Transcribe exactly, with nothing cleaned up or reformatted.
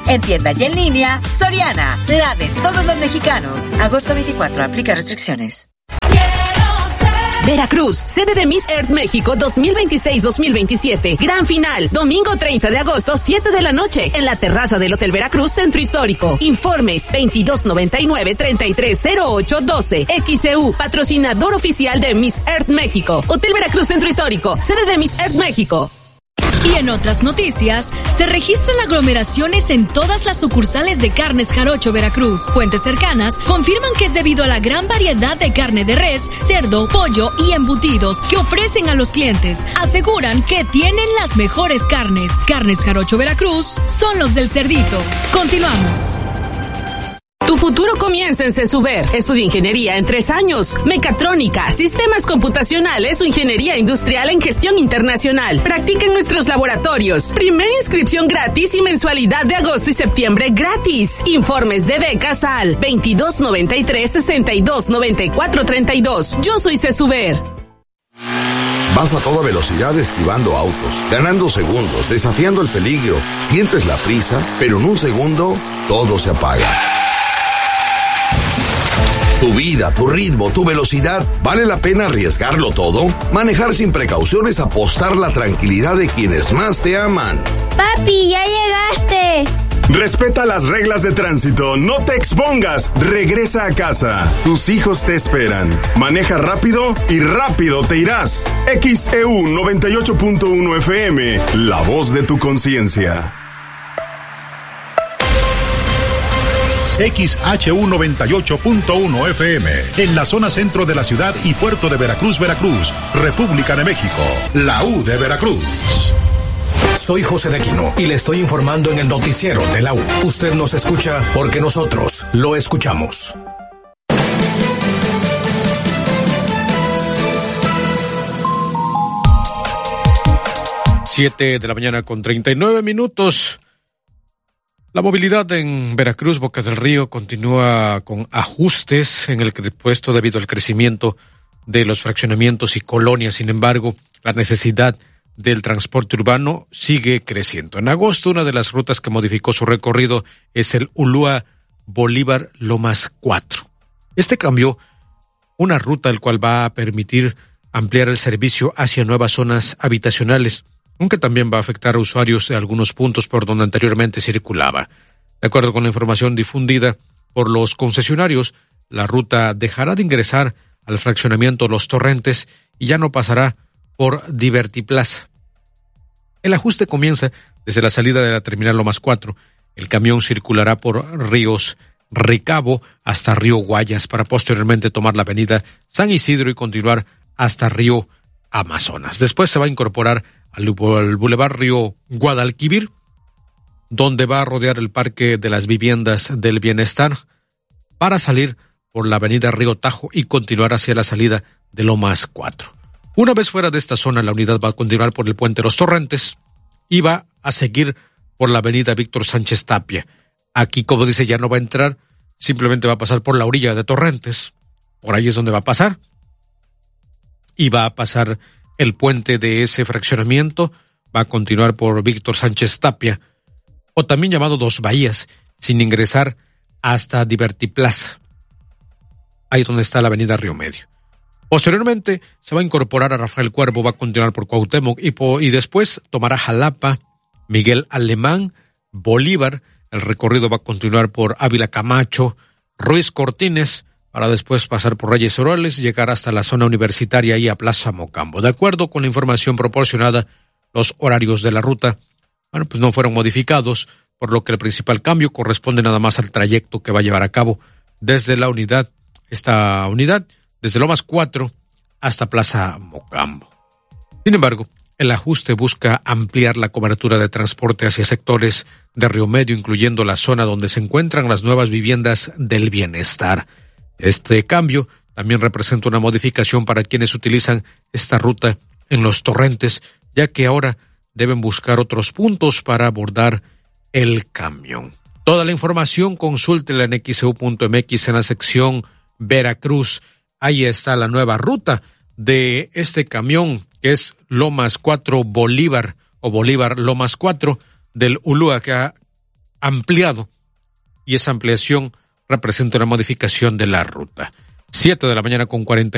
En tienda y en línea, Soriana, la de todos los mexicanos. Agosto veinticuatro, aplica restricciones. Veracruz, sede de Miss Earth México dos mil veintiséis dos mil veintisiete. Gran final, domingo treinta de agosto, siete de la noche, en la terraza del Hotel Veracruz, Centro Histórico. Informes veintidós noventa y nueve, treinta y tres cero ocho doce. X E U, patrocinador oficial de Miss Earth México. Hotel Veracruz, Centro Histórico, sede de Miss Earth México. Y en otras noticias, se registran aglomeraciones en todas las sucursales de Carnes Jarocho Veracruz. Fuentes cercanas confirman que es debido a la gran variedad de carne de res, cerdo, pollo y embutidos que ofrecen a los clientes. Aseguran que tienen las mejores carnes. Carnes Jarocho Veracruz son los del cerdito. Continuamos. Tu futuro comienza en CESUBER. Estudia ingeniería en tres años, mecatrónica, sistemas computacionales o ingeniería industrial en gestión internacional. Practica en nuestros laboratorios. Primera inscripción gratis y mensualidad de agosto y septiembre gratis. Informes de becas al veintidós noventa y tres, sesenta y dos noventa y cuatro treinta y dos. Yo soy CESUBER. Vas a toda velocidad esquivando autos, ganando segundos, desafiando el peligro. Sientes la prisa, pero en un segundo todo se apaga. Tu vida, tu ritmo, tu velocidad, ¿vale la pena arriesgarlo todo? Manejar sin precaución es apostar la tranquilidad de quienes más te aman. Papi, ya llegaste. Respeta las reglas de tránsito, no te expongas, regresa a casa. Tus hijos te esperan. Maneja rápido y rápido te irás. X E U noventa y ocho punto uno F M, la voz de tu conciencia. X H U noventa y ocho punto uno F M, en la zona centro de la ciudad y puerto de Veracruz, Veracruz, República de México, la U de Veracruz. Soy José de Aquino y le estoy informando en el noticiero de la U. Usted nos escucha porque nosotros lo escuchamos. Siete de la mañana con treinta y nueve minutos. La movilidad en Veracruz, Boca del Río, continúa con ajustes en el puesto debido al crecimiento de los fraccionamientos y colonias. Sin embargo, la necesidad del transporte urbano sigue creciendo. En agosto, una de las rutas que modificó su recorrido es el Ulúa Bolívar Lomas cuatro. Este cambió una ruta el cual va a permitir ampliar el servicio hacia nuevas zonas habitacionales, aunque también va a afectar a usuarios de algunos puntos por donde anteriormente circulaba. De acuerdo con la información difundida por los concesionarios, la ruta dejará de ingresar al fraccionamiento Los Torrentes y ya no pasará por Divertiplaza. El ajuste comienza desde la salida de la terminal Lomas cuatro. El camión circulará por Ríos Ricabo hasta Río Guayas para posteriormente tomar la avenida San Isidro y continuar hasta Río Amazonas. Después se va a incorporar al Boulevard Río Guadalquivir, donde va a rodear el Parque de las Viviendas del Bienestar para salir por la avenida Río Tajo y continuar hacia la salida de Lomas cuatro. Una vez fuera de esta zona, la unidad va a continuar por el puente Los Torrentes y va a seguir por la avenida Víctor Sánchez Tapia. Aquí, como dice, ya no va a entrar, simplemente va a pasar por la orilla de Torrentes, por ahí es donde va a pasar, y va a pasar el puente de ese fraccionamiento, va a continuar por Víctor Sánchez Tapia, o también llamado Dos Bahías, sin ingresar hasta Divertiplaza, ahí donde está la avenida Río Medio. Posteriormente se va a incorporar a Rafael Cuervo, va a continuar por Cuauhtémoc y, po, y después tomará Jalapa, Miguel Alemán, Bolívar. El recorrido va a continuar por Ávila Camacho, Ruiz Cortines, para después pasar por Reyes Orales y llegar hasta la zona universitaria y a Plaza Mocambo. De acuerdo con la información proporcionada, los horarios de la ruta, bueno, pues no fueron modificados, por lo que el principal cambio corresponde nada más al trayecto que va a llevar a cabo desde la unidad, esta unidad, desde Lomas cuatro hasta Plaza Mocambo. Sin embargo, el ajuste busca ampliar la cobertura de transporte hacia sectores de Río Medio, incluyendo la zona donde se encuentran las nuevas viviendas del bienestar. Este cambio también representa una modificación para quienes utilizan esta ruta en Los Torrentes, ya que ahora deben buscar otros puntos para abordar el camión. Toda la información consúltela en X E U punto M X en la sección Veracruz. Ahí está la nueva ruta de este camión, que es Lomas cuatro Bolívar o Bolívar Lomas cuatro del Ulúa, que ampliado y esa ampliación representa una modificación de la ruta. Siete de la mañana con cuarenta